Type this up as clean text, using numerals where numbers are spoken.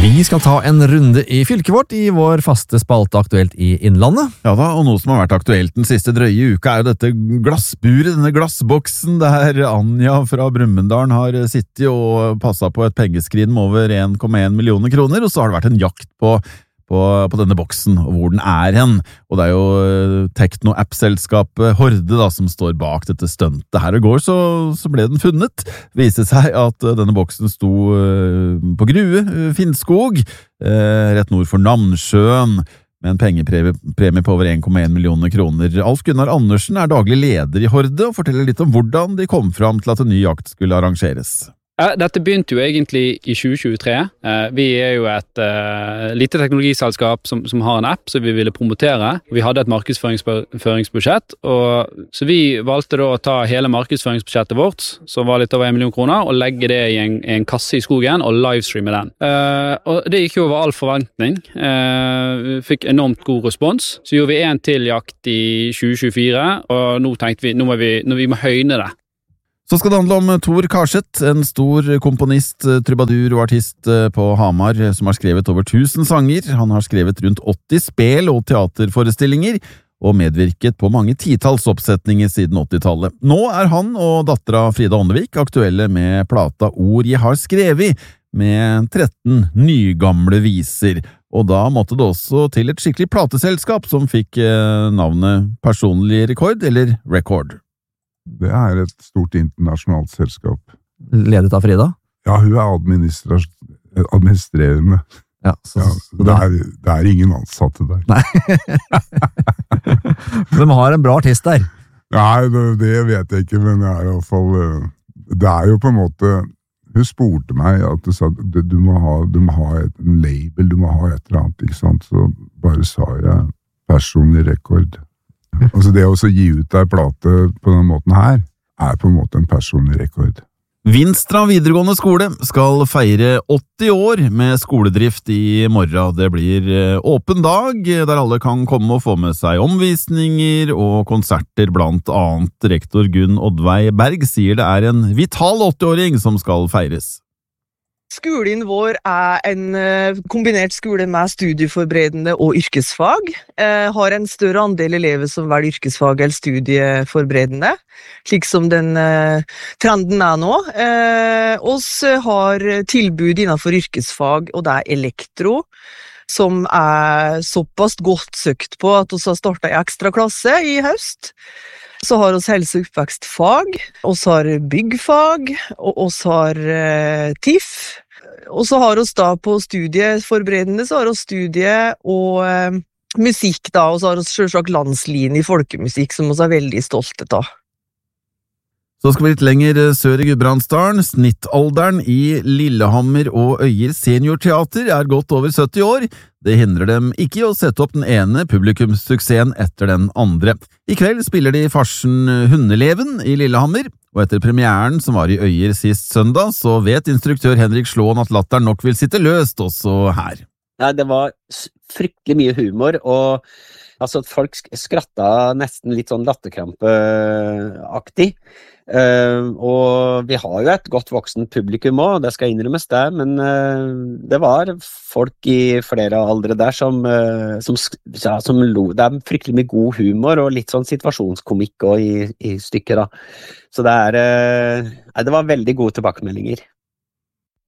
Vi skal ta en runde i fylket vårt i vår faste spalte Aktuelt i Innlandet. Ja da, og noe som har vært aktuelt den siste drøye uka jo dette glassburet, denne glassboksen der Anja fra Brumunddal har sittet og passet på et pengeskrin med over 1,1 millioner kroner, og så har det vært en jakt på denne boksen, og hvor den hen. Og det jo tekno-app-selskapet Horde da, som står bak dette stuntet her. Og går så ble den funnet. Viste seg at denne boksen sto på Grue, Finnskog, rett nord for Namnsjøen, med en pengepremie på over 1,1 millioner kroner. Alf Gunnar Andersen daglig leder i Horde, og forteller litt om hvordan de kom fram til at en ny jakt skulle arrangeres. Dette begynte jo egentlig i 2023. Vi jo et lite teknologiselskap som har en app som vi ville promotere. Vi hadde et markedsføringsbudsjett, så vi valgte da å ta hele markedsføringsbudsjettet vårt, som var litt over 1 million kroner, og legge det i en kasse i skogen og livestreame den. Og det gikk jo over all forventning. Vi fikk enormt god respons. Så gjorde vi en til jakt i 2024, og nå tenkte vi, vi må høyne det. Så skal det handle om Tor Karseth, en stor komponist, trubadur og artist på Hamar, som har skrevet over 1000 sanger. Han har skrevet rundt 80 spel- og teaterforestillinger, og medvirket på mange titalls oppsetninger siden 80-tallet. Nå han og dattera Frida Åndevik aktuelle med plata Ord jeg har skrevet, med 13 nygamle viser. Og da måtte det også til et skikkelig plateselskap som fikk navnet Personlig Rekord, eller Record. Det et stort internasjonalt selskap. Ledet av Frida? Ja, hun administrerende. Ja, så det ingen ansatte der. Nei. De har en bra artist der. Nei, det vet jeg ikke, men i hvert fall, det jo på en måte, hun spurte meg at du sa, du må ha en label, du må ha et eller annet, ikke sant? Så bare sa jeg Personlig Rekord. Altså det å gi ut en plate på denne måten her, på en måte en personlig rekord. Vinstra videregående skole skal feire 80 år med skoledrift i morgen. Det blir åpen dag, der alle kan komme og få med seg omvisninger og konserter, blant annet. Rektor Gunn Oddveig Berg sier det en vital 80-åring som skal feires. Skolen vår en kombinert skole med studieforberedende og yrkesfag. Har en større andel elever som velger yrkesfag eller studieforberedende, slik som den trenden nå. Oss har tilbud innenfor yrkesfag, og det elektro, som såpass godt søkt på at oss har startet en ekstra klasse i høst. Så har oss helse- og oppvekstfag, oss har byggfag, og oss har TIF. Og så har oss da på studieforberedende, så har oss studie og musikk da, og så har oss selvsagt landslinje i folkemusikk, som oss veldig stolte av. Så skal vi litt lenger sør i Gudbrandsdalen. Snittalderen i Lillehammer og Øyer seniorteater godt over 70 år. Det hindrer dem ikke i å sette opp den ene publikumssuksessen etter den andre. I kveld spiller de farsen Hundeleven i Lillehammer, og etter premieren som var i Øyer sist søndag, så vet instruktør Henrik Slåen at latteren nok vil sitte løst også her. Nei, det var fryktelig mye humor, og altså, folk skratta nesten litt sånn latterkrampeaktig. Og vi har jo et godt voksen publikum også, det skal innrømmes det, men det var folk i flere aldre der som lo. Det fryktelig mye god humor og litt sånn situasjonskomikk også i stykket da. Så det var veldig gode tilbakemeldinger.